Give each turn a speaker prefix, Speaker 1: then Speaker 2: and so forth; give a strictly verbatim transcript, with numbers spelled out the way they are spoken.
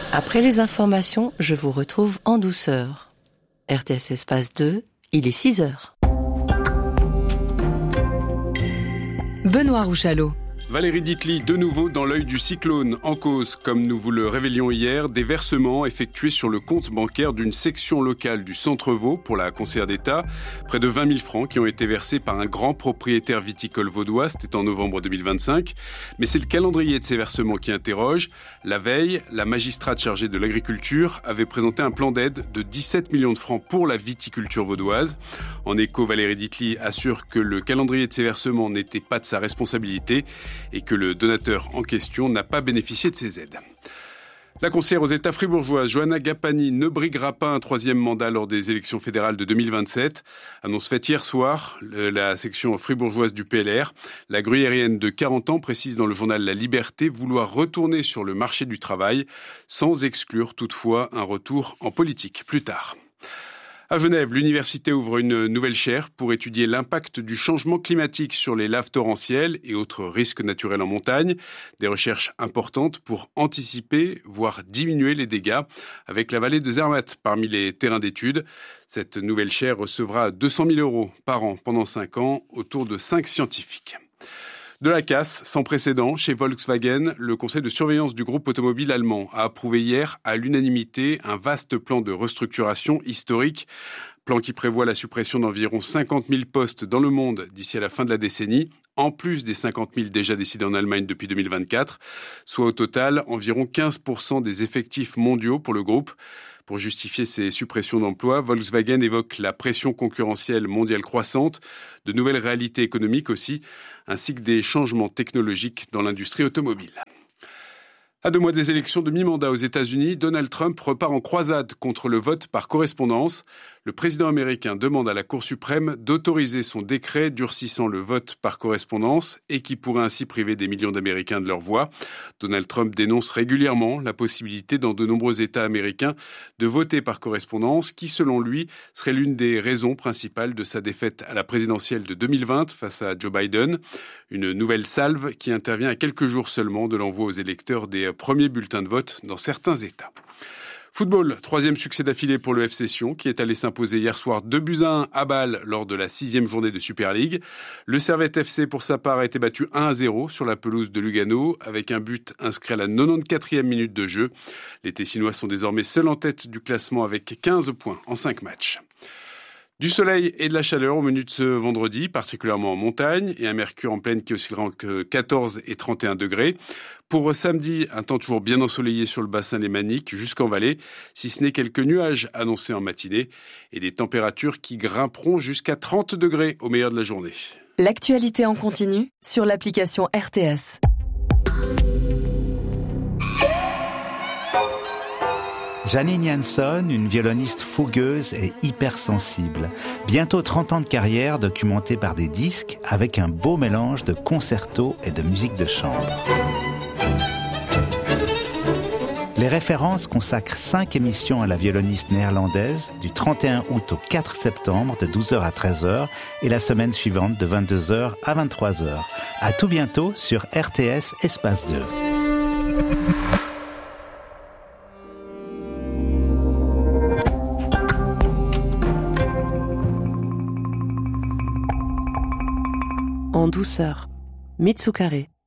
Speaker 1: Après les informations, je vous retrouve en douceur. R T S Espace deux, il est six heures.
Speaker 2: Benoît Rouchalot.
Speaker 3: Valérie Ditli, de nouveau dans l'œil du cyclone. En cause, comme nous vous le révélions hier, des versements effectués sur le compte bancaire d'une section locale du Centre-Vaud pour la conseillère d'État. Près de vingt mille francs qui ont été versés par un grand propriétaire viticole vaudois. C'était en novembre deux mille vingt-cinq. Mais c'est le calendrier de ces versements qui interroge. La veille, la magistrate chargée de l'agriculture avait présenté un plan d'aide de dix-sept millions de francs pour la viticulture vaudoise. En écho, Valérie Ditli assure que le calendrier de ces versements n'était pas de sa responsabilité et que le donateur en question n'a pas bénéficié de ces aides. La conseillère aux États fribourgeoises, Johanna Gapani, ne briguera pas un troisième mandat lors des élections fédérales de deux mille vingt-sept. Annonce faite hier soir, la section fribourgeoise du P L R. La gruyérienne de quarante ans précise dans le journal La Liberté vouloir retourner sur le marché du travail, sans exclure toutefois un retour en politique plus tard. À Genève, l'université ouvre une nouvelle chaire pour étudier l'impact du changement climatique sur les laves torrentielles et autres risques naturels en montagne. Des recherches importantes pour anticiper, voire diminuer les dégâts, avec la vallée de Zermatt parmi les terrains d'études. Cette nouvelle chaire recevra deux cent mille euros par an pendant cinq ans, autour de cinq scientifiques. De la casse sans précédent chez Volkswagen, le conseil de surveillance du groupe automobile allemand a approuvé hier à l'unanimité un vaste plan de restructuration historique. Plan qui prévoit la suppression d'environ cinquante mille postes dans le monde d'ici à la fin de la décennie, en plus des cinquante mille déjà décidés en Allemagne depuis deux mille vingt-quatre, soit au total environ quinze pour cent des effectifs mondiaux pour le groupe. Pour justifier ces suppressions d'emplois, Volkswagen évoque la pression concurrentielle mondiale croissante, de nouvelles réalités économiques aussi, ainsi que des changements technologiques dans l'industrie automobile. À deux mois des élections de mi-mandat aux États-Unis, Donald Trump repart en croisade contre le vote par correspondance. Le président américain demande à la Cour suprême d'autoriser son décret durcissant le vote par correspondance et qui pourrait ainsi priver des millions d'Américains de leur voix. Donald Trump dénonce régulièrement la possibilité dans de nombreux États américains de voter par correspondance, qui selon lui serait l'une des raisons principales de sa défaite à la présidentielle de deux mille vingt face à Joe Biden. Une nouvelle salve qui intervient à quelques jours seulement de l'envoi aux électeurs des premiers bulletins de vote dans certains États. Football, troisième succès d'affilée pour le F C Sion, qui est allé s'imposer hier soir deux buts à un à Bâle lors de la sixième journée de Super League. Le Servette F C, pour sa part, a été battu un à zéro sur la pelouse de Lugano, avec un but inscrit à la quatre-vingt-quatrième minute de jeu. Les Tessinois sont désormais seuls en tête du classement avec quinze points en cinq matchs. Du soleil et de la chaleur au menu de ce vendredi, particulièrement en montagne, et un mercure en plaine qui oscillera entre quatorze et trente et un degrés. Pour samedi, un temps toujours bien ensoleillé sur le bassin lémanique jusqu'en vallée, si ce n'est quelques nuages annoncés en matinée, et des températures qui grimperont jusqu'à trente degrés au meilleur de la journée.
Speaker 2: L'actualité en continu sur l'application R T S.
Speaker 4: Janine Jansson, une violoniste fougueuse et hypersensible. Bientôt trente ans de carrière documentée par des disques avec un beau mélange de concertos et de musique de chambre. Les références consacrent cinq émissions à la violoniste néerlandaise du trente et un août au quatre septembre de douze heures à treize heures et la semaine suivante de vingt-deux heures à vingt-trois heures. À tout bientôt sur R T S Espace deux.
Speaker 1: En douceur, Mitsukare.